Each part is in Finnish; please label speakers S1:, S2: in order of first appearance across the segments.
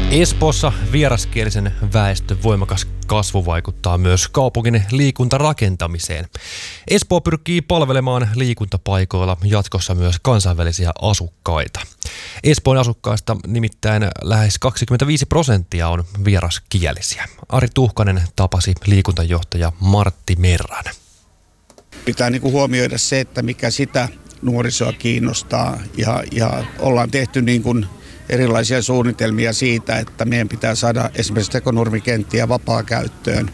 S1: Espoossa vieraskielisen väestön voimakas kasvu vaikuttaa myös kaupungin liikuntarakentamiseen. Espoo pyrkii palvelemaan liikuntapaikoilla jatkossa myös kansainvälisiä asukkaita. Espoon asukkaista nimittäin lähes 25% on vieraskielisiä. Ari Tuhkanen tapasi liikuntajohtaja Martti Merran.
S2: Pitää huomioida se, että mikä sitä nuorisoa kiinnostaa ja ollaan tehty erilaisia suunnitelmia siitä, että meidän pitää saada esimerkiksi tekonurmikenttiä vapaa-käyttöön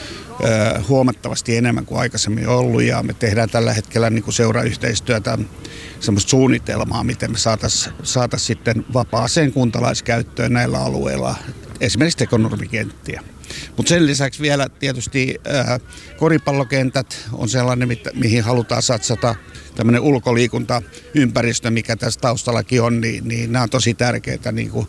S2: huomattavasti enemmän kuin aikaisemmin ollut, ja me tehdään tällä hetkellä seurayhteistyötä, semmoista suunnitelmaa, miten me saataisiin sitten vapaaseen kuntalaiskäyttöön näillä alueilla esimerkiksi tekonurmikenttiä. Mutta sen lisäksi vielä tietysti koripallokentät on sellainen, mihin halutaan satsata. Tämmöinen ulkoliikuntaympäristö, mikä tässä taustallakin on, niin nämä on tosi tärkeitä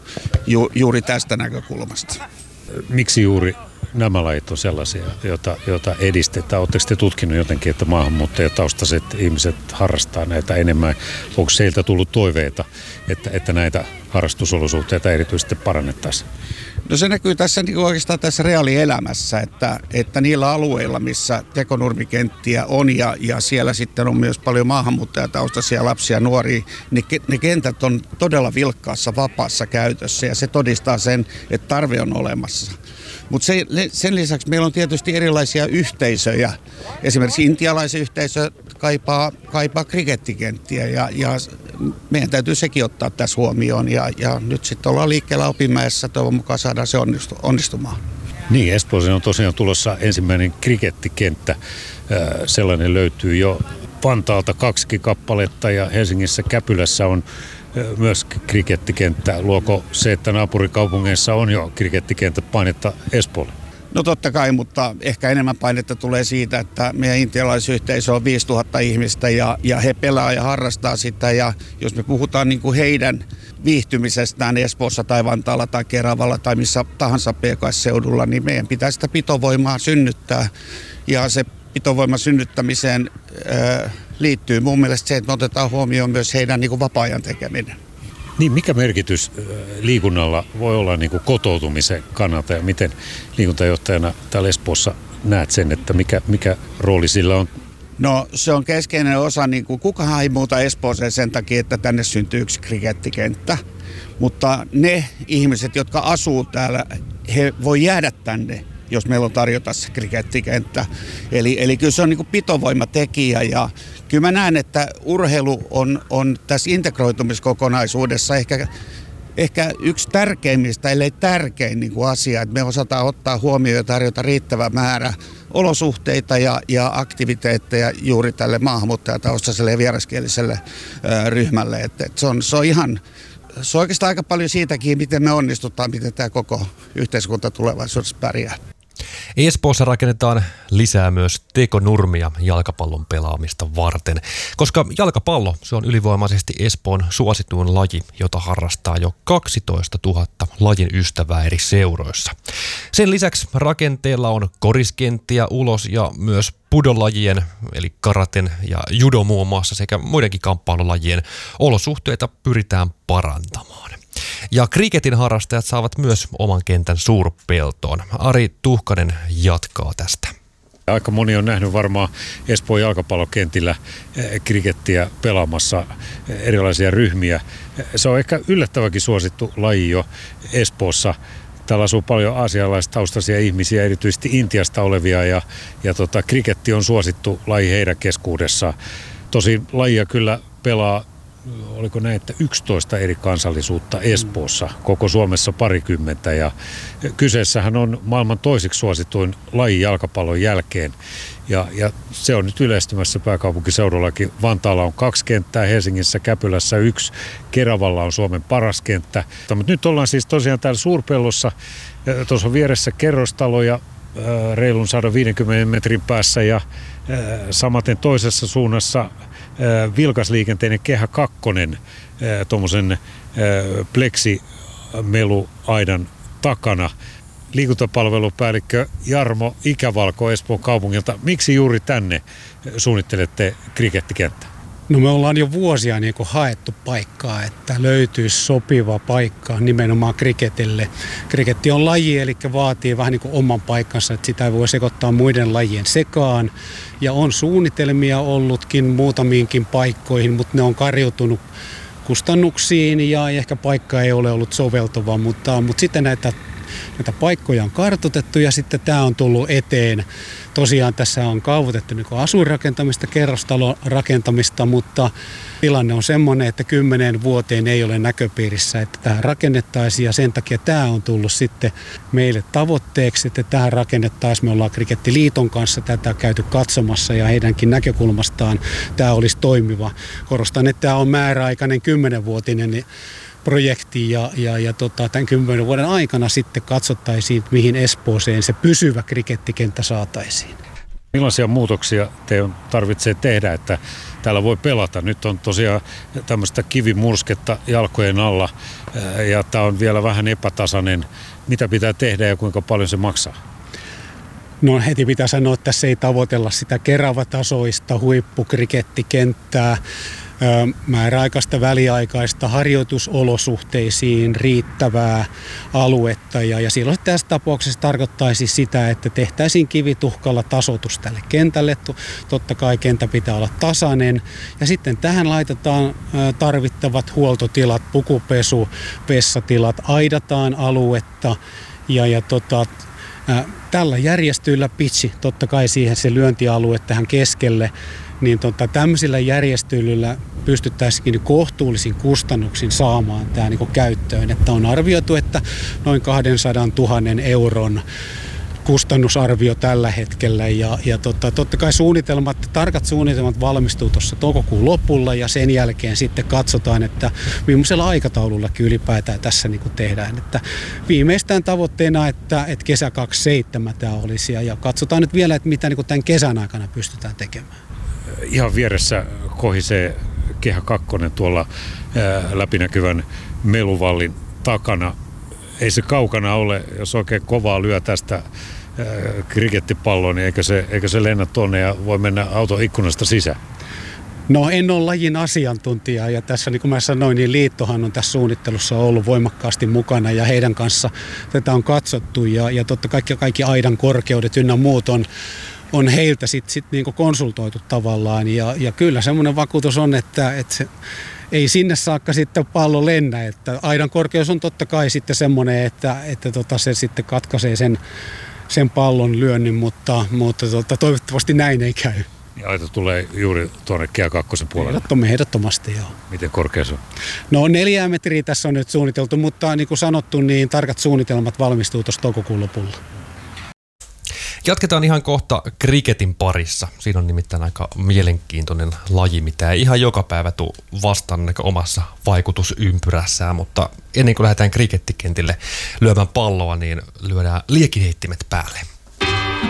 S2: juuri tästä näkökulmasta.
S3: Miksi juuri nämä lajit on sellaisia, joita edistetään? Oletteko te tutkinut jotenkin, että maahanmuuttajataustaiset ihmiset harrastaa näitä enemmän? Onko seiltä tullut toiveita, että näitä harrastusolosuhteita erityisesti parannettaisiin?
S2: No se näkyy tässä oikeastaan tässä reaalielämässä, että niillä alueilla, missä tekonurmikenttiä on ja siellä sitten on myös paljon maahanmuuttajataustaisia lapsia ja nuoria, niin ne kentät on todella vilkkaassa vapaassa käytössä ja se todistaa sen, että tarve on olemassa. Mutta sen lisäksi meillä on tietysti erilaisia yhteisöjä. Esimerkiksi intialaisen yhteisö kaipaa krikettikenttiä ja meidän täytyy sekin ottaa tässä huomioon. Ja nyt sitten ollaan liikkeellä Opinmäessä, toivon mukaan saadaan se onnistumaan.
S3: Niin, Espooseen on tosiaan tulossa ensimmäinen krikettikenttä. Sellainen löytyy jo Vantaalta 2 kappaletta ja Helsingissä Käpylässä on myös krikettikenttä. Luoko se, että naapurikaupungeissa on jo krikettikentät painetta Espoolle?
S2: No totta kai, mutta ehkä enemmän painetta tulee siitä, että meidän intialaisyhteisö on 5000 ihmistä ja he pelaa ja harrastaa sitä. Ja jos me puhutaan heidän viihtymisestään Espoossa tai Vantaalla tai Keravalla tai missä tahansa PKS-seudulla, niin meidän pitää sitä pitovoimaa synnyttää. Ja se pitovoiman synnyttämiseen liittyy mun mielestä se, että me otetaan huomioon myös heidän vapaa-ajan tekeminen.
S3: Niin, mikä merkitys liikunnalla voi olla kotoutumisen kannalta ja miten liikuntajohtajana täällä Espoossa näet sen, että mikä rooli sillä on?
S2: No se on keskeinen osa, kukahan ei muuta Espooseen sen takia, että tänne syntyy yksi krikettikenttä, mutta ne ihmiset, jotka asuu täällä, he voi jäädä tänne, jos meillä on tarjota se krikettikenttä. Eli kyllä se on pitovoimatekijä ja kyllä mä näen, että urheilu on tässä integroitumiskokonaisuudessa ehkä yksi tärkeimmistä, ellei tärkein asia, että me osataan ottaa huomioon ja tarjota riittävä määrä olosuhteita ja aktiviteetteja juuri tälle maahanmuuttajataustaiselle ja vieraskieliselle ryhmälle. Että se on oikeastaan aika paljon siitäkin, miten me onnistutaan, miten tämä koko yhteiskunta tulevaisuudessa pärjää.
S1: Espoossa rakennetaan lisää myös tekonurmia jalkapallon pelaamista varten, koska jalkapallo se on ylivoimaisesti Espoon suosituin laji, jota harrastaa jo 12 000 lajin ystävää eri seuroissa. Sen lisäksi rakenteella on koriskenttiä ulos ja myös pudolajien eli karaten ja judo muun muassa sekä muidenkin kamppailulajien olosuhteita pyritään parantamaan. Ja kriketin harrastajat saavat myös oman kentän suurpeltoon. Ari Tuhkanen jatkaa tästä.
S3: Aika moni on nähnyt varmaan Espoon jalkapallokentillä krikettiä pelaamassa erilaisia ryhmiä. Se on ehkä yllättävänkin suosittu laji jo Espoossa. Täällä asuu paljon aasialaistaustaisia ihmisiä, erityisesti Intiasta olevia ja kriketti on suosittu laji heidän keskuudessaan. Tosin lajia kyllä pelaa, oliko näin, että 11 eri kansallisuutta Espoossa, koko Suomessa parikymmentä. Ja kyseessähän on maailman toiseksi suosituin laji jalkapallon jälkeen. Ja se on nyt yleistymässä pääkaupunkiseudullakin. Vantaalla on 2 kenttää, Helsingissä Käpylässä 1, Keravalla on Suomen paras kenttä. Mutta nyt ollaan siis tosiaan täällä suurpellossa. Tuossa on vieressä kerrostaloja reilun 150 metrin päässä ja samaten toisessa suunnassa vilkasliikenteinen Kehä 2, tuommoisen pleksimeluaidan takana. Liikuntapalvelupäällikkö Jarmo Ikävalko Espoon kaupungilta. Miksi juuri tänne suunnittelette krikettikenttää?
S4: No me ollaan jo vuosia niin kuin haettu paikkaa, että löytyisi sopiva paikka nimenomaan kriketille. Kriketti on laji, eli vaatii vähän niin kuin oman paikkansa, että sitä ei voi sekoittaa muiden lajien sekaan. Ja on suunnitelmia ollutkin muutamiinkin paikkoihin, mutta ne on kariutunut kustannuksiin ja ehkä paikka ei ole ollut soveltuva, mutta sitten näitä paikkoja on kartoitettu ja sitten tämä on tullut eteen. Tosiaan tässä on kaavoitettu niin asuinrakentamista, kerrostalon rakentamista, mutta tilanne on semmoinen, että 10 vuoteen ei ole näköpiirissä, että tähän rakennettaisiin ja sen takia tämä on tullut sitten meille tavoitteeksi, että tähän rakennettaisiin. Me ollaan Krikettiliiton kanssa tätä käyty katsomassa ja heidänkin näkökulmastaan tämä olisi toimiva. Korostan, että tämä on määräaikainen 10-vuotinen projekti ja tämän 10 vuoden aikana sitten katsottaisiin, mihin Espooseen se pysyvä krikettikenttä saataisiin.
S3: Millaisia muutoksia te tarvitsee tehdä, että täällä voi pelata? Nyt on tosiaan tämmöistä kivimursketta jalkojen alla ja tämä on vielä vähän epätasainen. Mitä pitää tehdä ja kuinka paljon se maksaa?
S4: No heti pitää sanoa, että tässä ei tavoitella sitä Kerava-tasoista huippukrikettikenttää. Määräaikaista, väliaikaista, harjoitusolosuhteisiin riittävää aluetta. Ja silloin tässä tapauksessa tarkoittaisi sitä, että tehtäisiin kivituhkalla tasoitus tälle kentälle. Totta kai kenttä pitää olla tasainen. Ja sitten tähän laitetaan tarvittavat huoltotilat, pukupesu, vessatilat, aidataan aluetta tällä järjestyillä pitchi, totta kai siihen se lyöntialue tähän keskelle, niin tämmöisillä järjestelyillä pystyttäisiin kohtuullisin kustannuksin saamaan tämä niin käyttöön. Että on arvioitu, että noin 200 000 euron kustannusarvio tällä hetkellä ja totta kai tarkat suunnitelmat valmistuu tuossa toukokuun lopulla ja sen jälkeen sitten katsotaan, että millaisella aikataulullakin ylipäätään tässä niin tehdään. Että viimeistään tavoitteena, että kesä 27 tämä olisi ja katsotaan nyt vielä, että mitä niin tämän kesän aikana pystytään tekemään.
S3: Ihan vieressä kohisee Kehä 2 tuolla läpinäkyvän meluvallin takana. Ei se kaukana ole, jos oikein kovaa lyö tästä krikettipalloon, niin eikö se lennä tuonne ja voi mennä auton ikkunasta sisään?
S4: No en ole lajin asiantuntija ja tässä niin kuin mä sanoin, niin liittohan on tässä suunnittelussa ollut voimakkaasti mukana ja heidän kanssa tätä on katsottu ja totta kaikki aidan korkeudet ynnä muut on heiltä sit niin kuin konsultoitu tavallaan ja kyllä semmoinen vakuutus on, että se ei sinne saakka sitten pallo lennä, että aidan korkeus on totta kai sitten semmoinen, että se sitten katkaisee sen pallon lyönnin, mutta toivottavasti näin ei käy.
S3: Ja aita tulee juuri tuonne Kehä 2 puolelle?
S4: Ehdottomasti joo.
S3: Miten korkea se on?
S4: No 4 metriä tässä on nyt suunniteltu, mutta niin kuin sanottu, niin tarkat suunnitelmat valmistuu tuossa toukokuun lopulla.
S1: Jatketaan ihan kohta kriketin parissa. Siinä on nimittäin aika mielenkiintoinen laji, mitä ei ihan joka päivä tule vastaan omassa vaikutusympyrässään, mutta ennen kuin lähdetään krikettikentille lyömään palloa, niin lyödään liekinheittimet päälle.